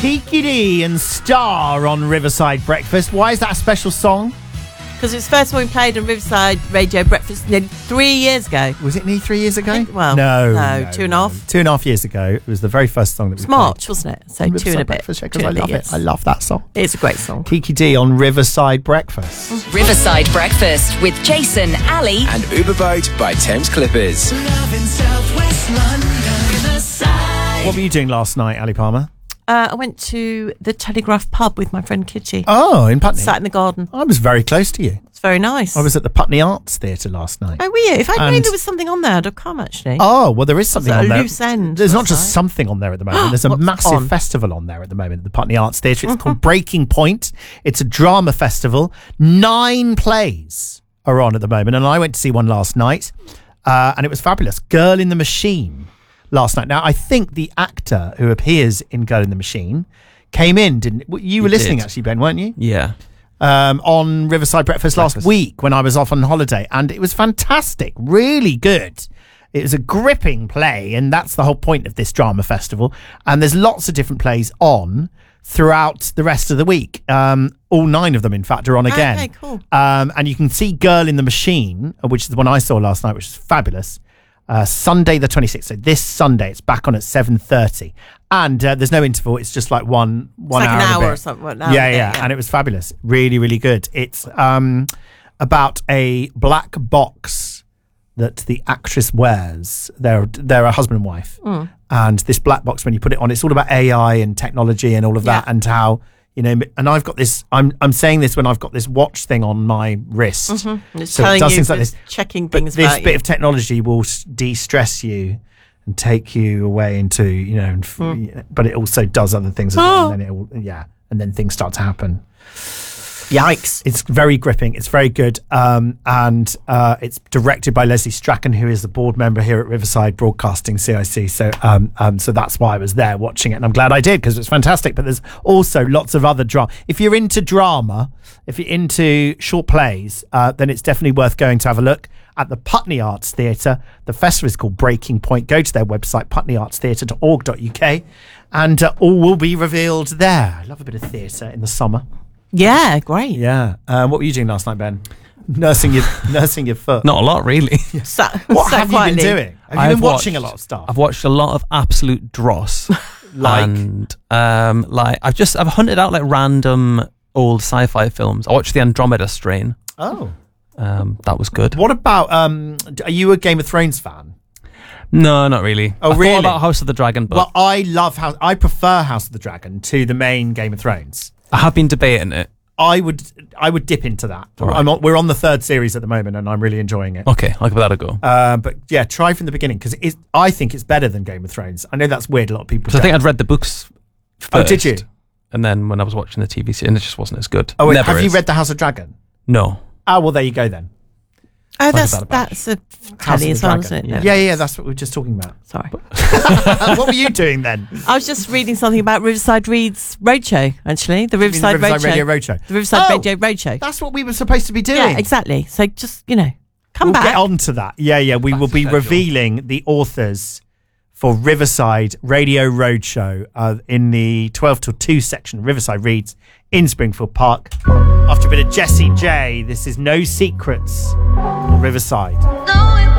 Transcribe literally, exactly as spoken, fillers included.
Kiki D and Star on Riverside Breakfast. Why is that a special song? Because it's the first one we played on Riverside Radio Breakfast nearly three years ago. Was it nearly three years ago? Think, well, no, no, no, two and a half. Two and a half years ago. It was the very first song that we It's played. March, wasn't it? So Riverside two and a bit. Breakfast, yeah, 'cause Two I and a love bit, it. yes. I love that song. It's a great song. Kiki D on Riverside Breakfast. Riverside Breakfast with Jason, Ali, and Uber Boat by Thames Clippers. Love in Southwest London. Riverside. What were you doing last night, Ali Palmer? Uh, I went to the Telegraph pub with my friend Kitty. Oh, in Putney. Sat in the garden. I was very close to you. It's very nice. I was at the Putney Arts Theatre last night. Oh, were you? If I'd known And- there was something on there, I'd have come, actually. Oh, well, there is something Was it on a there. loose end There's not last just night? something on there at the moment. There's a What's massive on? festival on there at the moment at the Putney Arts Theatre. It's called Breaking Point. It's a drama festival. Nine plays are on at the moment, and I went to see one last night, uh, and it was fabulous. Girl in the Machine last night. Now, I think the actor who appears in Girl in the Machine came in, didn't you? Were He listening, did. actually, Ben, weren't you? Yeah. Um, on Riverside Breakfast, Breakfast last week when I was off on holiday, and it was fantastic, really good. It was a gripping play, and that's the whole point of this drama festival. And there's lots of different plays on throughout the rest of the week. Um, all nine of them, in fact, are on again. Okay, cool. Um, and you can see Girl in the Machine, which is the one I saw last night, which is fabulous. Uh, Sunday the twenty-sixth. So this Sunday, it's back on at seven thirty. And uh, there's no interval. It's just like one one It's like hour. an and a hour bit. or something, an hour yeah, and a bit, yeah, yeah. And it was fabulous. Really, really good. It's um, about a black box that the actress wears. They're they're a husband and wife. Mm. And this black box, when you put it on, it's all about A I and technology and all of that, Yeah. and how, you know, and I've got this, I'm I'm saying this when I've got this watch thing on my wrist. Mm-hmm. It's So it telling does you, things like it's this. checking But things this about bit you. of technology will s- de-stress you and take you away into, you know, and f- Mm. but it also does other things as well, and then it will, yeah, and then things start to happen. Yikes. It's very gripping. It's very good. Um, and uh, it's directed by Leslie Strachan, who is the board member here at Riverside Broadcasting, C I C. So um, um, so that's why I was there watching it. And I'm glad I did, because it's fantastic. But there's also lots of other drama. If you're into drama, if you're into short plays, uh, then it's definitely worth going to have a look at the Putney Arts Theatre. The festival is called Breaking Point. Go to their website, putney arts theatre dot org dot U K, and uh, all will be revealed there. I love a bit of theatre in the summer. Yeah, great. Yeah. Um, what were you doing last night, Ben? Nursing your nursing your foot. Not a lot, really. Sat, What sat have you quietly. been doing? Have you I've been watching watched- a lot of stuff? I've watched a lot of absolute dross. Like? And um, like I've just I've hunted out like random old sci-fi films. I watched The Andromeda Strain. Oh. Um, that was good. What about? Um, d- are you a Game of Thrones fan? No, not really. Oh, I really? thought about House of the Dragon, but Well, I love House. I prefer House of the Dragon to the main Game of Thrones. I have been debating it. I would. I would dip into that. All right. I'm on, we're on the third series at the moment, and I'm really enjoying it. Okay, I'll give that a go. Uh, but yeah, try from the beginning, because I think it's better than Game of Thrones. I know that's weird. A lot of people. Because I think don't. I'd read the books first. Oh, did you? And then when I was watching the T V series, and it just wasn't as good. Oh, wait, Never have you is. read The House of Dragon? No. Oh, well, there you go then. Oh, What that's is that about? that's a House telly of as the well, Dragon. isn't it? Yeah. yeah, yeah, that's what we were just talking about. Sorry. What were you doing then? I was just reading something about Riverside Reads Roadshow, actually. The You mean Riverside, the Riverside Roadshow. Radio Roadshow. The Riverside Oh, Radio Roadshow. That's what we were supposed to be doing. Yeah, exactly. So just, you know, come we'll back. get on to that. Yeah, yeah. We Back will to be schedule. revealing the authors for Riverside Radio Roadshow uh, in the twelve till two section of Riverside Reads in Springfield Park. After a bit of Jessie J, this is No Secrets on Riverside. No, it